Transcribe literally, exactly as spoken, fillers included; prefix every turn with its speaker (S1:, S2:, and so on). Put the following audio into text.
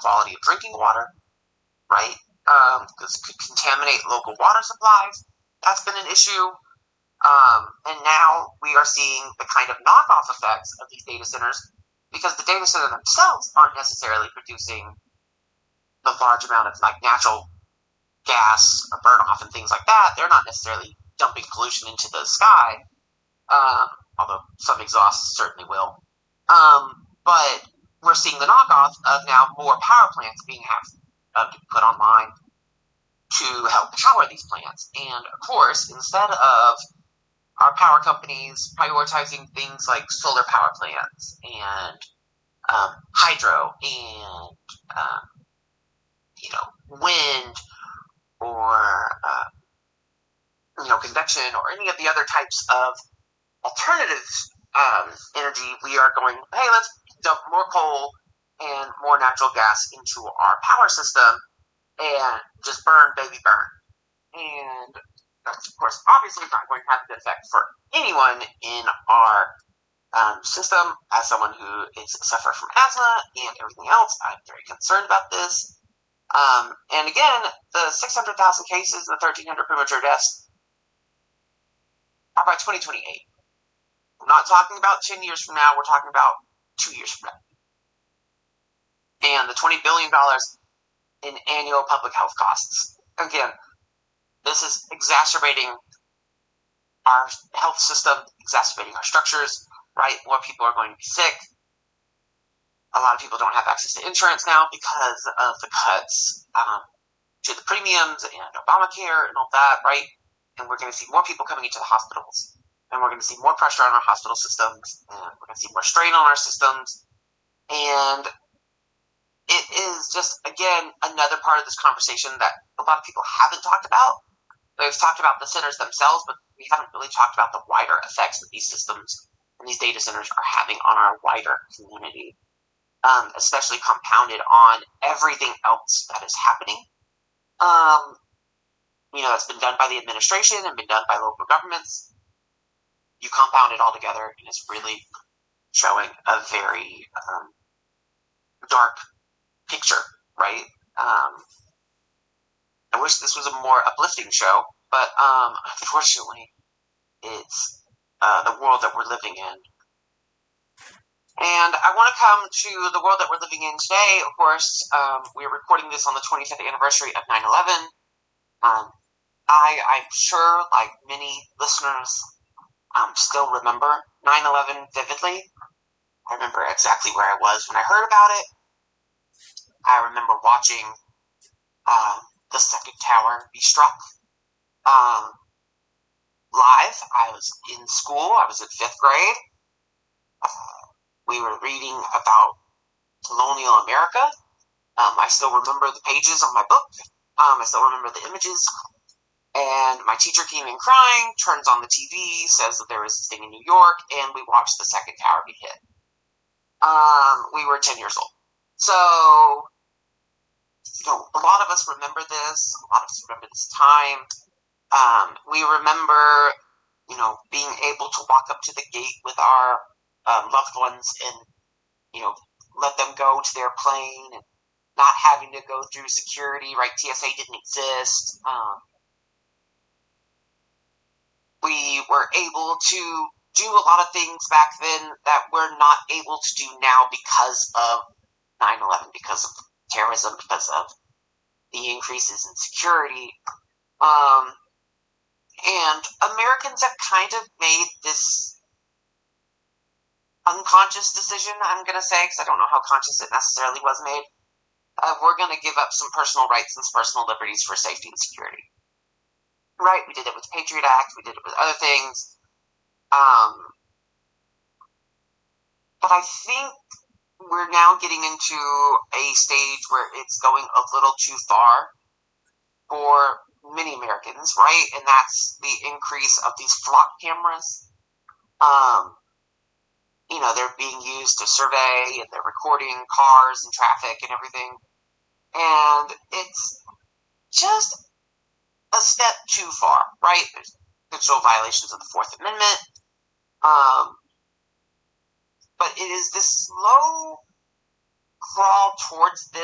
S1: quality of drinking water, right? Um, this could contaminate local water supplies. That's been an issue. Um, and now we are seeing the kind of knockoff effects of these data centers because the data center themselves aren't necessarily producing the large amount of like natural gas or burn off and things like that. They're not necessarily dumping pollution into the sky, um, although some exhausts certainly will. Um, but we're seeing the knockoff of now more power plants being have, uh, put online to help power these plants. And of course, instead of our power companies prioritizing things like solar power plants and um, hydro and uh, you know wind or uh, you know convection or any of the other types of alternative um, energy, we are going, hey, let's dump more coal and more natural gas into our power system and just burn, baby, burn. And that's, of course, obviously not going to have a good effect for anyone in our um, system. As someone who is suffering from asthma and everything else, I'm very concerned about this. Um, and again, the six hundred thousand cases and the thirteen hundred premature deaths are by twenty twenty-eight. We're not talking about ten years from now. We're talking about two years from now. And the twenty billion dollars in annual public health costs. Again, this is exacerbating our health system, exacerbating our structures, right? More people are going to be sick. A lot of people don't have access to insurance now because of the cuts um, to the premiums and Obamacare and all that, right? And we're going to see more people coming into the hospitals. And we're going to see more pressure on our hospital systems. And we're going to see more strain on our systems. And it is just, again, another part of this conversation that a lot of people haven't talked about. They've talked about the centers themselves, but we haven't really talked about the wider effects that these systems and these data centers are having on our wider community, um, especially compounded on everything else that is happening. Um, you know, that's been done by the administration and been done by local governments. You compound it all together, and it's really showing a very um, dark picture, right? Um, I wish this was a more uplifting show, but um, unfortunately, it's uh, the world that we're living in. And I want to come to the world that we're living in today. Of course, um, we're recording this on the twenty-fifth anniversary of nine eleven. Um, I, I'm sure, like many listeners, um, still remember nine eleven vividly. I remember exactly where I was when I heard about it. I remember watching um, the second tower be struck um, live. I was in school. I was in fifth grade. Uh, we were reading about colonial America. Um, I still remember the pages on my book. Um, I still remember the images. And my teacher came in crying, turns on the T V, says that there was this thing in New York, and we watched the second tower be hit. Um, we were ten years old. So, you know, a lot of us remember this. A lot of us remember this time. Um, we remember, you know, being able to walk up to the gate with our um, loved ones and, you know, let them go to their plane and not having to go through security, right? T S A didn't exist. Um, we were able to do a lot of things back then that we're not able to do now because of nine eleven, because of terrorism, because of the increases in security. Um, and Americans have kind of made this unconscious decision, I'm going to say, because I don't know how conscious it necessarily was made. Uh, we're going to give up some personal rights and some personal liberties for safety and security. Right? We did it with the Patriot Act. We did it with other things. Um, but I think we're now getting into a stage where it's going a little too far for many Americans, right? And that's the increase of these flock cameras. Um, you know, they're being used to survey, and they're recording cars and traffic and everything. And it's just a step too far, right? There's potential violations of the Fourth Amendment. Um, but it is this slow crawl towards this